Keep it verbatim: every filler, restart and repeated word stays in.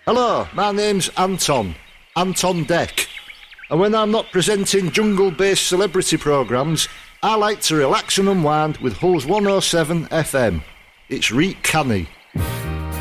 Hello, my name's Anton, Anton Deck. And when I'm not presenting jungle-based celebrity programmes, I like to relax and unwind with Hull's one oh seven F M. It's reet canny.